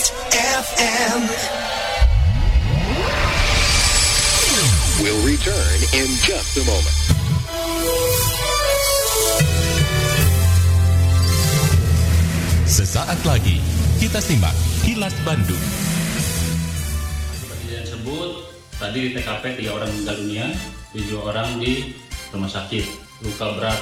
Hit FM. We'll return in just a moment. Sesaat lagi kita simak Kilas Bandung. Kejadian tersebut tadi di TKP 3 orang meninggal dunia, 7 orang di rumah sakit luka berat.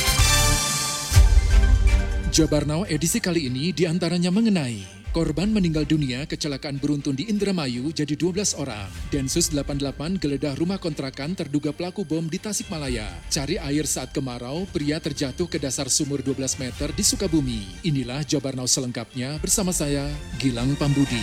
Jabarnao edisi kali ini diantaranya mengenai korban meninggal dunia kecelakaan beruntun di Indramayu jadi 12 orang. Densus 88 geledah rumah kontrakan terduga pelaku bom di Tasikmalaya. Cari air saat kemarau, pria terjatuh ke dasar sumur 12 meter di Sukabumi. Inilah Jabarnao selengkapnya bersama saya, Gilang Pambudi.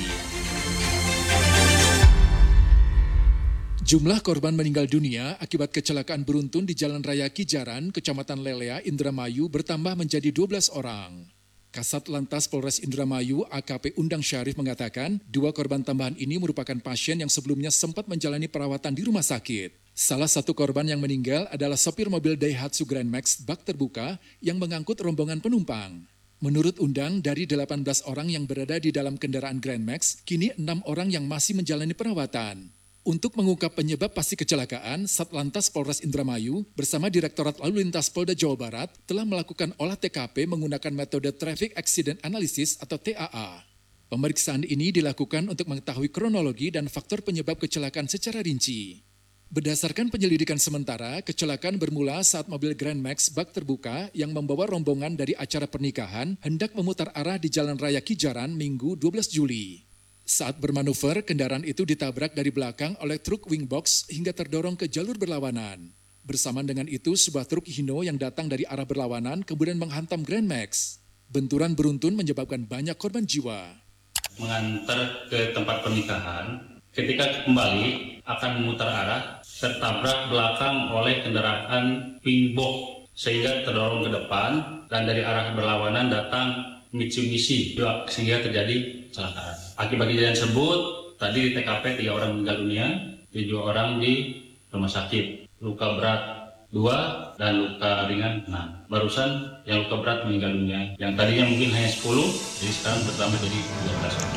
Jumlah korban meninggal dunia akibat kecelakaan beruntun di Jalan Raya Kijaran, Kecamatan Lelea, Indramayu bertambah menjadi 12 orang. Kasat Lantas Polres Indramayu AKP Undang Syarif mengatakan 2 korban tambahan ini merupakan pasien yang sebelumnya sempat menjalani perawatan di rumah sakit. Salah satu korban yang meninggal adalah sopir mobil Daihatsu Grand Max bak terbuka yang mengangkut rombongan penumpang. Menurut Undang, dari 18 orang yang berada di dalam kendaraan Grand Max, kini 6 orang yang masih menjalani perawatan. Untuk mengungkap penyebab pasti kecelakaan, Satlantas Polres Indramayu bersama Direktorat Lalu Lintas Polda Jawa Barat telah melakukan olah TKP menggunakan metode Traffic Accident Analysis atau TAA. Pemeriksaan ini dilakukan untuk mengetahui kronologi dan faktor penyebab kecelakaan secara rinci. Berdasarkan penyelidikan sementara, kecelakaan bermula saat mobil Grand Max bak terbuka yang membawa rombongan dari acara pernikahan hendak memutar arah di Jalan Raya Kijaran Minggu 12 Juli. Saat bermanuver, kendaraan itu ditabrak dari belakang oleh truk wingbox hingga terdorong ke jalur berlawanan. Bersamaan dengan itu, sebuah truk Hino yang datang dari arah berlawanan kemudian menghantam Grand Max. Benturan beruntun menyebabkan banyak korban jiwa. Mengantar ke tempat pernikahan, ketika kembali akan memutar arah, tertabrak belakang oleh kendaraan wingbox sehingga terdorong ke depan dan dari arah berlawanan datang Mitsubishi sehingga terjadi kecelakaan. Akibat kejadian tersebut, tadi di TKP 3 orang meninggal dunia, 7 orang di rumah sakit. Luka berat 2 dan luka ringan 6. Barusan yang luka berat meninggal dunia. Yang tadinya mungkin hanya 10, jadi sekarang bertambah jadi 12 orang.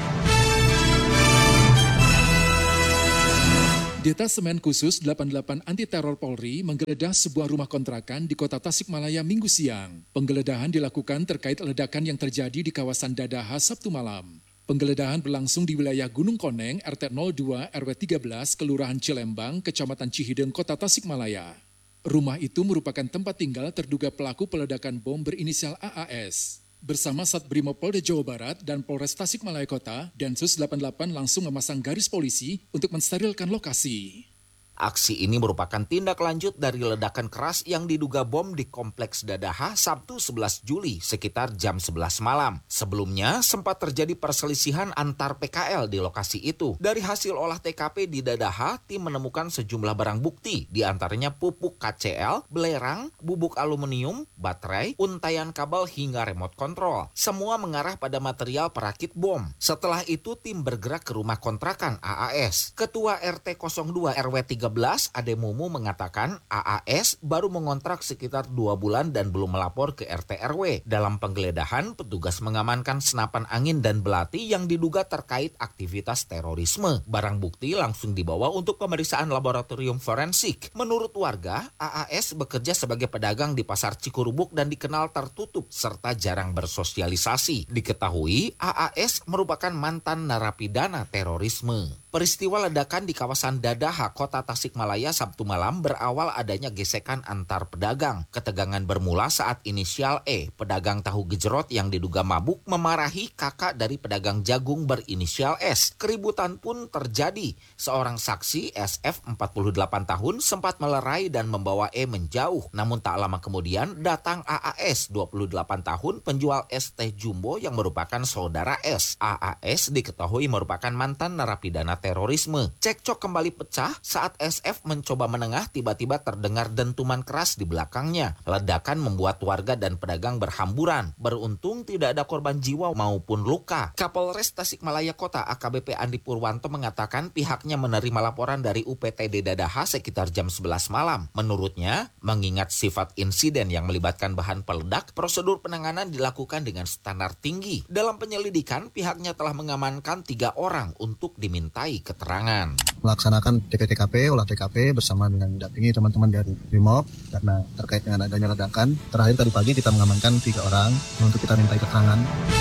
Detasemen Khusus 88 Anti Teror Polri menggeledah sebuah rumah kontrakan di Kota Tasikmalaya Minggu siang. Penggeledahan dilakukan terkait ledakan yang terjadi di kawasan Dadaha Sabtu malam. Penggeledahan berlangsung di wilayah Gunung Koneng, RT 02 RW 13, Kelurahan Cilembang, Kecamatan Cihideng, Kota Tasikmalaya. Rumah itu merupakan tempat tinggal terduga pelaku peledakan bom berinisial AAS. Bersama Satbrimob Polda Jawa Barat dan Polres Tasikmalaya Kota, Densus 88 langsung memasang garis polisi untuk mensterilkan lokasi. Aksi ini merupakan tindak lanjut dari ledakan keras yang diduga bom di Kompleks Dadaha Sabtu 11 Juli sekitar jam 11 malam. Sebelumnya sempat terjadi perselisihan antar PKL di lokasi itu. Dari hasil olah TKP di Dadaha, tim menemukan sejumlah barang bukti, di antaranya pupuk KCL, belerang, bubuk aluminium, baterai, untaian kabel hingga remote control. Semua mengarah pada material perakit bom. Setelah itu tim bergerak ke rumah kontrakan AAS. Ketua RT 02 RW 13 Ade Mumu mengatakan AAS baru mengontrak sekitar 2 bulan dan belum melapor ke RT RW. Dalam penggeledahan, petugas mengamankan senapan angin dan belati yang diduga terkait aktivitas terorisme. Barang bukti langsung dibawa untuk pemeriksaan laboratorium forensik. Menurut warga, AAS bekerja sebagai pedagang di Pasar Cikurubuk dan dikenal tertutup serta jarang bersosialisasi. Diketahui AAS merupakan mantan narapidana terorisme. Peristiwa ledakan di kawasan Dadaha, Kota Tasikmalaya Sabtu malam berawal adanya gesekan antar pedagang. Ketegangan bermula saat inisial E, pedagang tahu gejrot yang diduga mabuk, memarahi kakak dari pedagang jagung berinisial S. Keributan pun terjadi. Seorang saksi, SF 48 tahun, sempat melerai dan membawa E menjauh. Namun tak lama kemudian datang AAS 28 tahun, penjual es teh jumbo yang merupakan saudara S. AAS diketahui merupakan mantan narapidana terorisme. Cekcok kembali pecah saat SF mencoba menengah, tiba-tiba terdengar dentuman keras di belakangnya. Ledakan membuat warga dan pedagang berhamburan. Beruntung tidak ada korban jiwa maupun luka. Kapolres Tasikmalaya Kota AKBP Andi Purwanto mengatakan pihaknya menerima laporan dari UPTD Dadaha sekitar jam 11 malam. Menurutnya, mengingat sifat insiden yang melibatkan bahan peledak, prosedur penanganan dilakukan dengan standar tinggi. Dalam penyelidikan, pihaknya telah mengamankan 3 orang untuk dimintai keterangan. Melaksanakan TKP, olah TKP bersama dengan mendampingi teman-teman dari BRIMOB karena terkait dengan adanya ledakan. Terakhir tadi pagi kita mengamankan 3 orang untuk kita mintai keterangan.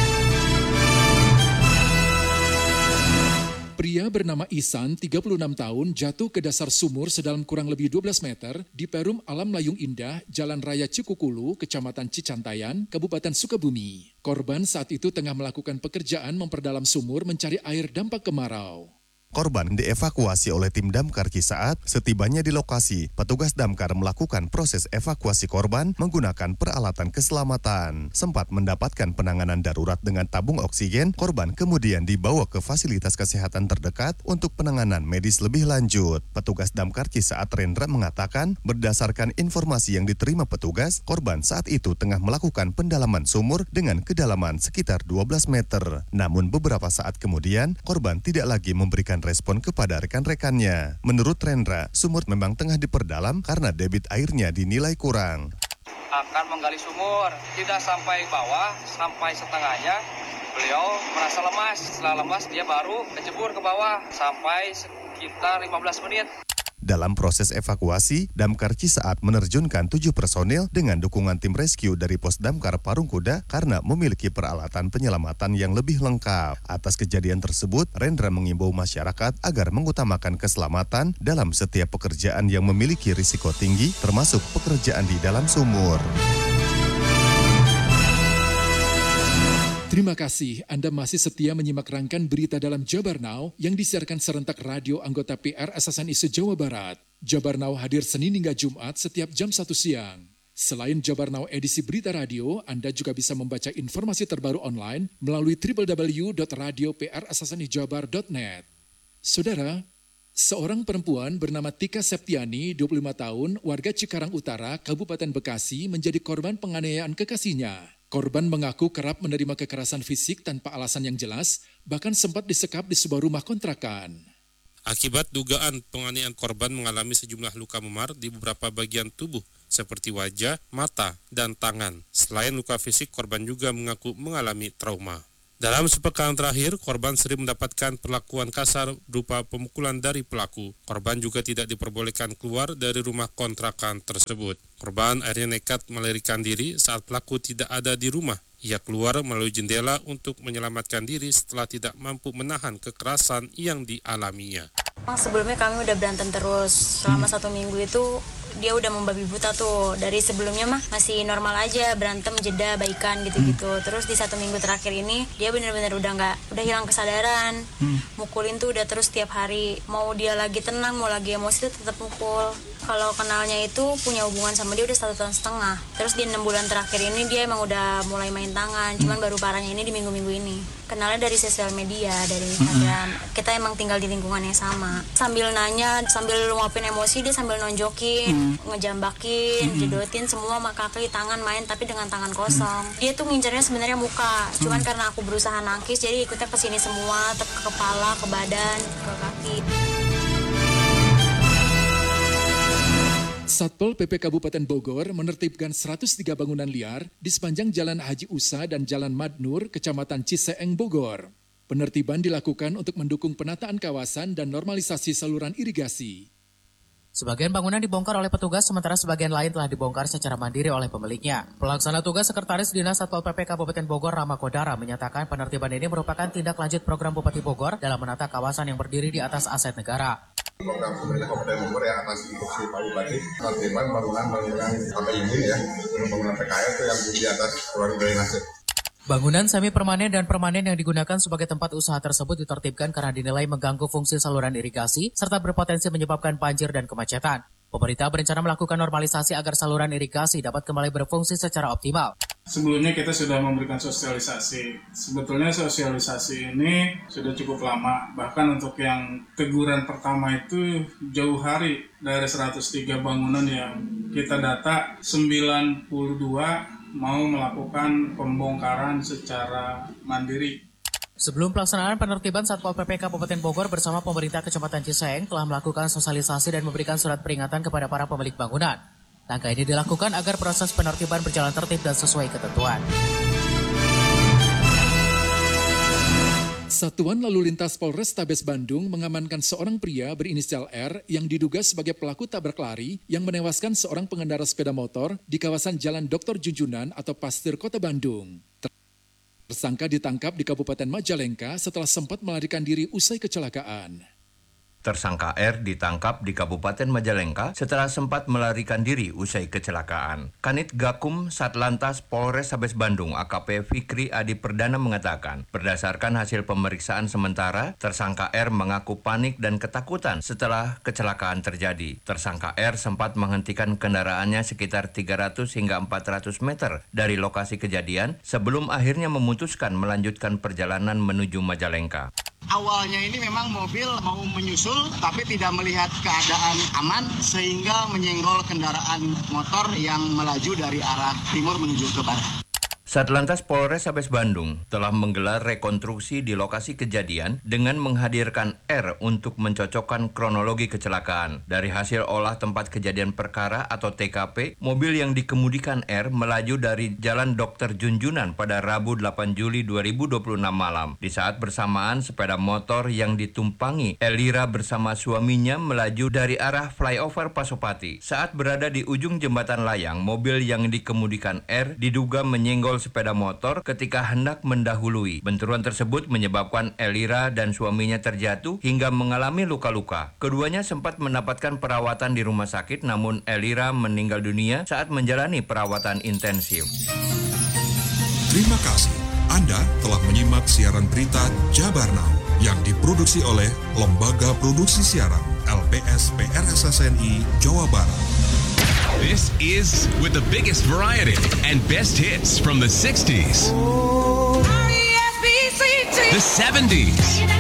Pria bernama Ihsan, 36 tahun, jatuh ke dasar sumur sedalam kurang lebih 12 meter di Perum Alam Layung Indah, Jalan Raya Cikukulu, Kecamatan Cicantayan, Kabupaten Sukabumi. Korban saat itu tengah melakukan pekerjaan memperdalam sumur mencari air dampak kemarau. Korban dievakuasi oleh tim damkar Cisaat. Setibanya di lokasi, petugas damkar melakukan proses evakuasi korban menggunakan peralatan keselamatan. Sempat mendapatkan penanganan darurat dengan tabung oksigen, korban kemudian dibawa ke fasilitas kesehatan terdekat untuk penanganan medis lebih lanjut. Petugas damkar Cisaat Rendra mengatakan, berdasarkan informasi yang diterima petugas, korban saat itu tengah melakukan pendalaman sumur dengan kedalaman sekitar 12 meter. Namun beberapa saat kemudian, korban tidak lagi memberikan respon kepada rekan-rekannya. Menurut Rendra, sumur memang tengah diperdalam karena debit airnya dinilai kurang. Akan menggali sumur, tidak sampai bawah, sampai setengahnya, beliau merasa lemas. Setelah lemas, dia baru kecebur ke bawah sampai sekitar 15 menit. Dalam proses evakuasi, Damkar Cisaat menerjunkan 7 personil dengan dukungan tim rescue dari Pos Damkar Parungkuda karena memiliki peralatan penyelamatan yang lebih lengkap. Atas kejadian tersebut, Rendra mengimbau masyarakat agar mengutamakan keselamatan dalam setiap pekerjaan yang memiliki risiko tinggi, termasuk pekerjaan di dalam sumur. Terima kasih Anda masih setia menyimak rangkaian berita dalam Jabar Now yang disiarkan serentak radio anggota PR SSNI se-Jawa Barat. Jabar Now hadir Senin hingga Jumat setiap jam 1 siang. Selain Jabar Now edisi berita radio, Anda juga bisa membaca informasi terbaru online melalui www.radioprssnijabar.net. Saudara, seorang perempuan bernama Tika Septiani, 25 tahun, warga Cikarang Utara, Kabupaten Bekasi, menjadi korban penganiayaan kekasihnya. Korban mengaku kerap menerima kekerasan fisik tanpa alasan yang jelas, bahkan sempat disekap di sebuah rumah kontrakan. Akibat dugaan penganiayaan, korban mengalami sejumlah luka memar di beberapa bagian tubuh, seperti wajah, mata, dan tangan. Selain luka fisik, korban juga mengaku mengalami trauma. Dalam sepekan terakhir, korban sering mendapatkan perlakuan kasar berupa pemukulan dari pelaku. Korban juga tidak diperbolehkan keluar dari rumah kontrakan tersebut. Korban akhirnya nekat melarikan diri saat pelaku tidak ada di rumah. Ia keluar melalui jendela untuk menyelamatkan diri setelah tidak mampu menahan kekerasan yang dialaminya. Sebelumnya kami udah berantem terus. Selama 1 minggu itu dia udah membabi buta tuh. Dari sebelumnya mah masih normal aja, berantem, jeda, baikan gitu-gitu. Terus di 1 minggu terakhir ini dia benar-benar udah hilang kesadaran. Mukulin tuh udah terus tiap hari. Mau dia lagi tenang, mau lagi emosi tuh tetap mukul. Kalau kenalnya itu punya hubungan sama dia udah 1,5 tahun. Terus di 6 bulan terakhir ini dia emang udah mulai main tangan. Cuman baru parahnya ini di minggu-minggu ini. Kenalnya dari sosial media, dari Instagram. Kita emang tinggal di lingkungan yang sama. Sambil nanya, sambil nguapin emosi, dia sambil nonjokin, ngejambakin, jedotin semua kaki, tangan, main tapi dengan tangan kosong. Dia tuh ngincernya sebenarnya muka. Cuman karena aku berusaha nangkis, jadi ikutnya ke sini semua, ke kepala, ke badan, ke kaki. Satpol PP Kabupaten Bogor menertibkan 103 bangunan liar di sepanjang Jalan Haji Usa dan Jalan Madnur, Kecamatan Ciseeng, Bogor. Penertiban dilakukan untuk mendukung penataan kawasan dan normalisasi saluran irigasi. Sebagian bangunan dibongkar oleh petugas, sementara sebagian lain telah dibongkar secara mandiri oleh pemiliknya. Pelaksana tugas Sekretaris Dinas Satpol PP Kabupaten Bogor, Rama Kodara, menyatakan penertiban ini merupakan tindak lanjut program Bupati Bogor dalam menata kawasan yang berdiri di atas aset negara. Program pemerintah Kabupaten Bogor yang atas instruksi Pak Bupati, penertiban bangunan sampai ini ya, bangunan PKL itu yang di atas ruang drainase. Bangunan semi permanen dan permanen yang digunakan sebagai tempat usaha tersebut ditertibkan karena dinilai mengganggu fungsi saluran irigasi serta berpotensi menyebabkan banjir dan kemacetan. Pemerintah berencana melakukan normalisasi agar saluran irigasi dapat kembali berfungsi secara optimal. Sebelumnya kita sudah memberikan sosialisasi. Sebetulnya sosialisasi ini sudah cukup lama. Bahkan untuk yang teguran pertama itu jauh hari dari 103 bangunan yang kita data, 92 mau melakukan pembongkaran secara mandiri. Sebelum pelaksanaan penertiban, Satpol PP Kabupaten Bogor bersama pemerintah Kecamatan Ciseeng telah melakukan sosialisasi dan memberikan surat peringatan kepada para pemilik bangunan. Langkah ini dilakukan agar proses penertiban berjalan tertib dan sesuai ketentuan. Satuan Lalu Lintas Polrestabes Bandung mengamankan seorang pria berinisial R yang diduga sebagai pelaku tabrak lari yang menewaskan seorang pengendara sepeda motor di kawasan Jalan Dr. Junjunan atau Pasteur Kota Bandung. Tersangka ditangkap di Kabupaten Majalengka setelah sempat melarikan diri usai kecelakaan. Tersangka R ditangkap di Kabupaten Majalengka setelah sempat melarikan diri usai kecelakaan. Kanit Gakum Satlantas Polrestabes Bandung AKP Fikri Adi Perdana mengatakan, berdasarkan hasil pemeriksaan sementara, tersangka R mengaku panik dan ketakutan setelah kecelakaan terjadi. Tersangka R sempat menghentikan kendaraannya sekitar 300 hingga 400 meter dari lokasi kejadian sebelum akhirnya memutuskan melanjutkan perjalanan menuju Majalengka. Awalnya ini memang mobil mau menyusul tapi tidak melihat keadaan aman sehingga menyenggol kendaraan motor yang melaju dari arah timur menuju ke barat. Satlantas Polrestabes Bandung telah menggelar rekonstruksi di lokasi kejadian dengan menghadirkan R untuk mencocokkan kronologi kecelakaan. Dari hasil olah tempat kejadian perkara atau TKP, mobil yang dikemudikan R melaju dari Jalan Dr. Junjunan pada Rabu 8 Juli 2026 malam. Di saat bersamaan, sepeda motor yang ditumpangi Elira bersama suaminya melaju dari arah flyover Pasopati. Saat berada di ujung jembatan layang, mobil yang dikemudikan R diduga menyenggol sepeda motor ketika hendak mendahului. Benturan tersebut menyebabkan Elira dan suaminya terjatuh hingga mengalami luka-luka. Keduanya sempat mendapatkan perawatan di rumah sakit, namun Elira meninggal dunia saat menjalani perawatan intensif. Terima kasih. Anda telah menyimak siaran berita Jabar Now yang diproduksi oleh Lembaga Produksi Siaran LPS PRSSNI Jawa Barat. This is with the biggest variety and best hits from the 60s, the 70s,